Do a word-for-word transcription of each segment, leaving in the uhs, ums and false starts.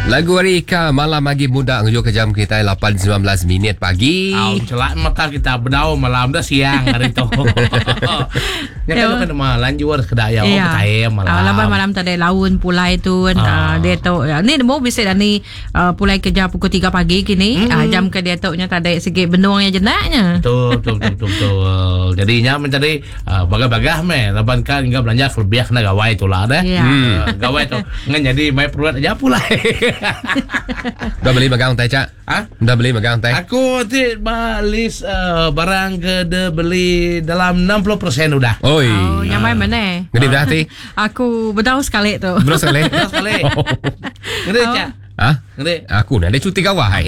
Lagu Rika malam lagi muda menuju ke jam kita lapan sembilan belas minit pagi. Oh, celak mata kita berdau malam dah siang hari tu. Ya kan kan malam jual kedai oh betai malam. Ah laban malam tadi laun pulai tu kan ah. Dia tu ni mau bisa dah ni uh, pulai kerja pukul tiga pagi kini. Mm-hmm. Ah, jam ke dia tu nya tadi sikit benuang yang jenaknya. Betul betul betul betul. Jadinya mencari uh, bagah-bagah meh laban kan enggak belanja lebih kena gawai tu lah dah. Yeah. Hmm. Gawai tu ngan jadi mai perut aja pulai. Dah beli magang teh cak? Ha? Dah beli magang teh? Aku ti balis uh, barang ke de beli dalam enam puluh persen udah. Oi. Oh, yang main mana? Ngedi dah ti? Aku bedau sekali tu. Bedau sekali. Bedau sekali. Ngedi cak. Ha? Ngedi. Aku nak ada cuti gawai.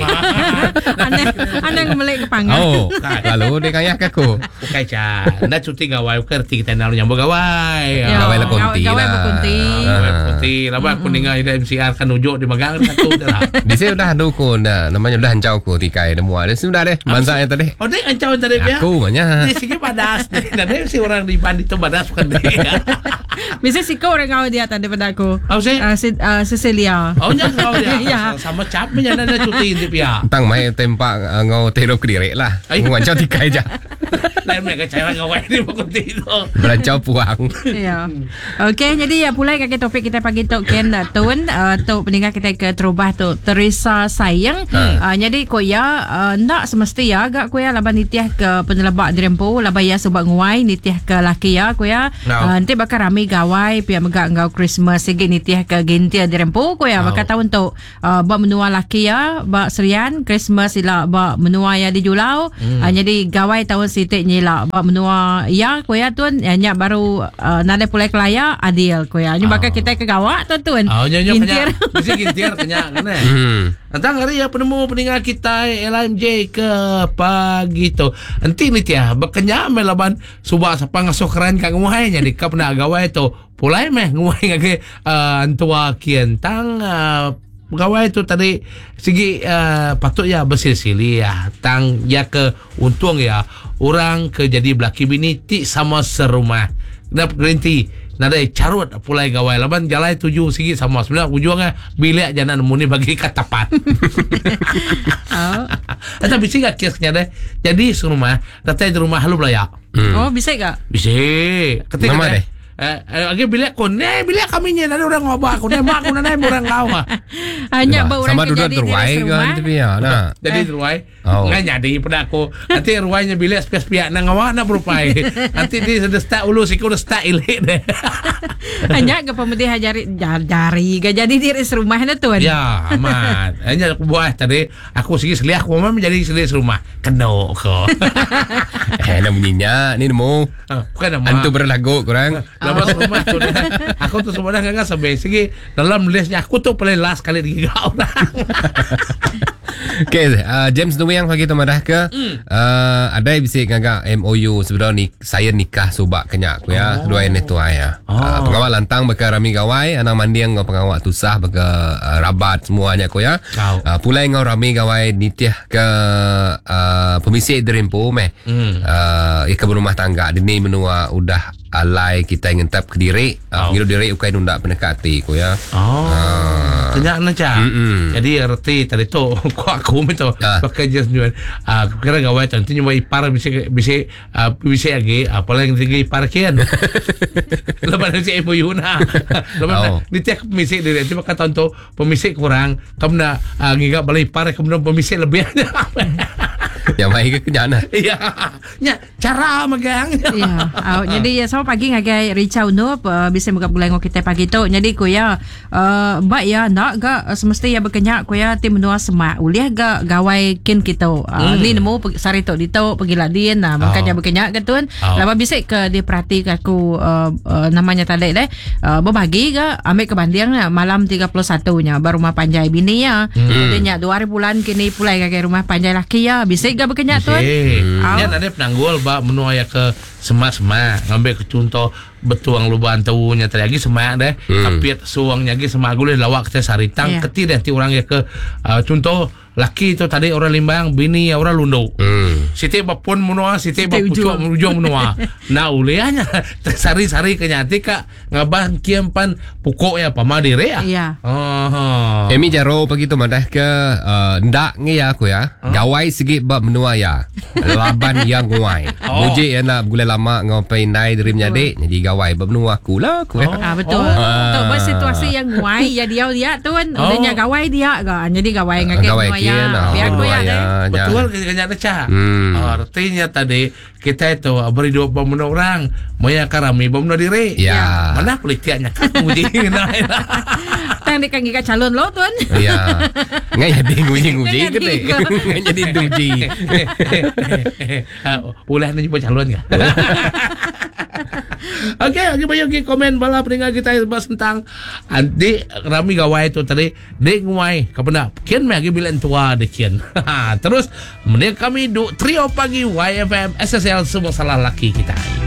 Anda anda kembali ke panggang. Oh, lalu dia kaya ke aku. Bukai cak. Anda cuti gawai kerti kita nak nyambung gawai. Gawai lah konti lah. Gawai berkonti. Gawai berkonti. Lama aku dengar ada M C R kan ujuk di magang satu dah. Di sini dah ada aku namanya dah hancau aku tikai semua. Dia sudah deh. Mansa yang tadi. Oh, dia hancau tadi dia. Aku banyak. Dia sikit padas. Nanti si orang di pandi tu padas bukan dia. Bisa si kau orang kau dia tadi pada aku. Oh, si? Uh, si, uh, Cecilia. Oh, jangan kau dia. Ya. Sama capnya ada cuti di pihak. Tang mai tempak ngau terok kediri lah. Ngancau tikai aja. Lain mereka cakap ngawai ni berkonti tu. Berancau puang. Ya. Okey, jadi ya pulai ke topik kita pagi tu Ken Tun uh, tu peninggal kita ke terubah tu Teresa sayang. Hmm. Uh, jadi ko ya uh, nak semesti ya agak ko ya laban nitiah ke penelabak dirempo laban ya sebab nguai nitiah ke laki ya ko ya. No. Uh, nanti bakal ramai gawai pia megak ngau Christmas segi nitiah ke gentia dirempo ko ya no. Bakal tahun tu uh, bak menua laki ya bak serian Christmas ila bak menua ya di Julau. Hmm. Uh, jadi gawai tahun sitik nyila bak menua ya ko ya tuan ya nyak baru uh, nade pulai kelaya adil ko ya. Ni bakal kita ke gawak tu tuan. Oh, nyonya kenya. Mesti gintir kenya kan eh. Hmm. Antang hari ya penemu peninggal kita L M J ke pagi tu. Nanti ni tiah berkenya melaban subak sapa ngasuh keren kang nguai nya di ka pena gawai tu. Pulai meh nguai ngake uh, antua kian tang uh, pegawai tu tadi segi uh, patut ya bersilsili ya tang ya ke untung ya orang ke jadi belaki bini ti sama serumah dapat garanti nada carut pulai gawai laban jalai tujuh segi sama sebenarnya ujungnya bilik jangan muni bagi katapat. Oh. Atau bisa gak kiasnya deh jadi serumah datang di rumah lu belaya. Hmm. Oh bisa gak? Bisa. Ketika nama deh. Eh, lagi bilik aku, nih bilik kami nya ada orang ngobak aku, nih mak aku nih orang kau ah. Hanya bawa orang kerja di rumah kan tapi ya, nah. Jadi ruai, nggak nyadi pada aku. Nanti ruainya bilik spesial nang awak nak berupai. Nanti dia sudah start ulu sih, sudah start ilik deh. Hanya ke pemutih jari jari, gak jadi diri serumah na tuan. Ya, amat. Hanya aku buat tadi, aku sih seliak, aku memang menjadi seliak serumah. Keno kok. Eh, namanya ni nemu. Bukan nama. Antu berlagu kurang. Lepas rumah tu dah. Aku tu sebenarnya enggak sampai segi dalam listnya aku tu paling last kali tiga orang. Okay, uh, James Duyang pagi tu madah ke mm. uh, ada bisa ngagak M O U sebenarnya ni saya nikah subak kenyak aku ya oh. Dua ini tu ya. Oh. Uh, pengawal lantang beka rami gawai anak mandi ngau pengawal tusah beka uh, rabat semuanya aku ya. Oh. Uh, pulai ngau rami gawai nitiah ke uh, pemisik derempo meh. Mm. Uh, ke berumah tangga dini menua udah alai kita ingin tap ke diri uh, oh. Ngiru diri ukai nunda pendekati ku ya. Oh. Uh, kenyak naca. Jadi erti tadi tu ku aku minta uh. pakai jas jual. Ah uh, kira gawai tu nanti nyoba ipar bisa bisa uh, bisa lagi apa lagi tinggi ipar kian. Lepas nanti M O U na. Lepas oh. Ni tiap pemisik diri nanti maka tahun tu pemisik kurang kamu nak uh, ngigap balai ipar kemudian pemisik lebih. Yang baik ke kenyaana. Iya. Nya cara megangnya. Iya. Oh, jadi ya sama pagi ngagai Richau no uh, bisa buka bulan kita pagi tu. Jadi ku ya uh, bak ya nak ga uh, semesti ya berkenyak ku ya tim menua semak uliah ga gawai kin kita. Uh, hmm. Ni nemu sari tu di tu pergi ladin nah makanya oh. Berkenyak ke tuan. Oh. Lama bisa ke dia perhati aku uh, uh, namanya tadi deh uh, berbagi ga ambil ke Bandiang malam tiga puluh satu nya baru rumah panjai bini ya. Hmm. Dia dua hari bulan kini pulai ke rumah panjai laki ya. Bisa ga berkenyak tuan. Hmm. Nya ada penanggul ba menua ya ke semak-semak ngambil ke contoh betuang lubang tahunya tadi lagi semak deh hmm. Kapiat suangnya lagi semak gulai lawak kita saritang yeah. Keti deh ti orang ya ke uh, contoh laki itu tadi orang limbang bini ya orang lundo hmm. Siti bapun menua siti bapucuk menujung menua nah uliahnya sari-sari kenyati kak ngabah kiampan pukok ya pamadire ya yeah. Oh Oh. Emi jaro pagi tu madah ke uh, ndak ngi aku ya. Gawai sikit bab menua ya. Laban yang nguai. Oh. Muji ya nak bulan lama ngopai nai dari menyadik jadi gawai bab menua aku lah aku ya. Ah betul. Oh. Untuk bersituasi yang nguai ya dia dia tu kan Oh. udahnya gawai dia kan. Jadi gawai ngakit Gawai menua kian, ya. ah, Biar menua aku ya. ya. Betul kanya Recha. Hmm. Oh, artinya tadi kita itu beri dua pemenang orang, moya karami bom diri. Ya. Mana politiknya kamu jadi Tang di kaki calon lo tuan. Ya. Ngai jadi nguji-nguji Ngai gede. jadi. Ngai jadi duji. Ulah nanti buat calon ya. Oke, lagi banyak ke komen bala pendengar kita bahas tentang adik rami gawai itu tadi dek nguai kapena kian lagi bilang tua dek kian. Terus menit kami du trio pagi Y F M S S L semua salah laki kita.